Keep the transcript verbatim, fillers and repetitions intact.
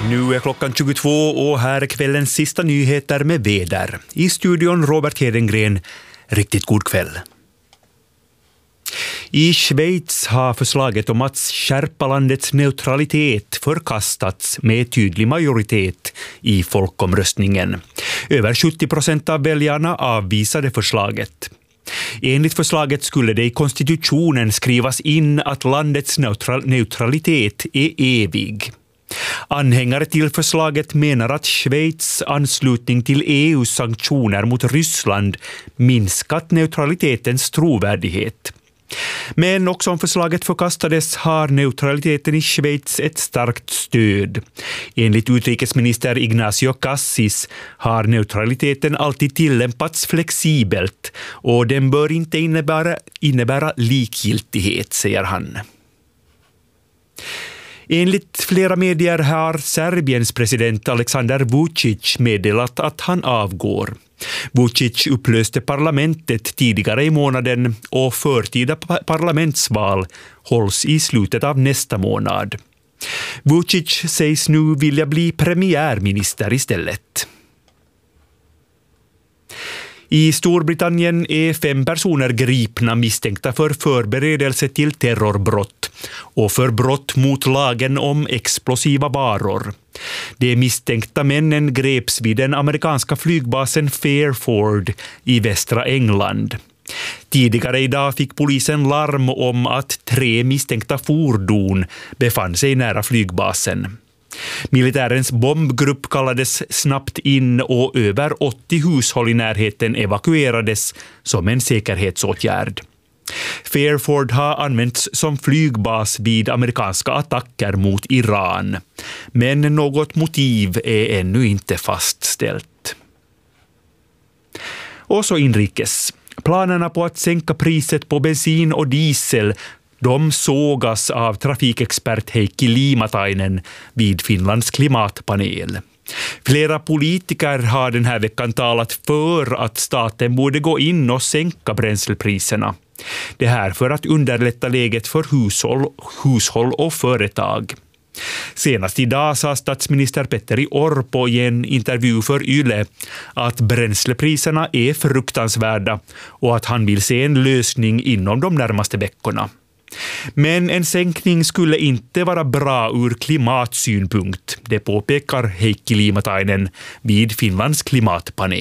Nu är klockan tjugotvå och här är kvällens sista nyheter med väder. I studion Robert Hedengren. Riktigt god kväll. I Schweiz har förslaget om att skärpa landets neutralitet förkastats med tydlig majoritet i folkomröstningen. Över sjuttio procent av väljarna avvisade förslaget. Enligt förslaget skulle det i konstitutionen skrivas in att landets neutral- neutralitet är evig. Anhängare till förslaget menar att Schweiz anslutning till E U:s sanktioner mot Ryssland minskat neutralitetens trovärdighet. Men också om förslaget förkastades har neutraliteten i Schweiz ett starkt stöd. Enligt utrikesminister Ignacio Cassis har neutraliteten alltid tillämpats flexibelt och den bör inte innebära, innebära likgiltighet, säger han. Enligt flera medier har Serbiens president Aleksandar Vučić meddelat att han avgår. Vučić upplöste parlamentet tidigare i månaden och förtida parlamentsval hålls i slutet av nästa månad. Vučić sägs nu vilja bli premiärminister istället. I Storbritannien är fem personer gripna misstänkta för förberedelse till terrorbrott och för brott mot lagen om explosiva varor. De misstänkta männen greps vid den amerikanska flygbasen Fairford i västra England. Tidigare idag fick polisen larm om att tre misstänkta fordon befann sig nära flygbasen. Militärens bombgrupp kallades snabbt in och över åttio hushåll i närheten evakuerades som en säkerhetsåtgärd. Fairford har använts som flygbas vid amerikanska attacker mot Iran. Men något motiv är ännu inte fastställt. Och så inrikes. Planerna på att sänka priset på bensin och diesel de sågas av trafikexpert Heikki Liimatainen vid Finlands klimatpanel. Flera politiker har den här veckan talat för att staten borde gå in och sänka bränslepriserna. Det här för att underlätta läget för hushåll, hushåll och företag. Senast idag sa statsminister Petteri Orpo i en intervju för Yle att bränslepriserna är fruktansvärda och att han vill se en lösning inom de närmaste veckorna. Men en sänkning skulle inte vara bra ur klimatsynpunkt, det påpekar Heikki Liimatainen vid Finlands klimatpanel.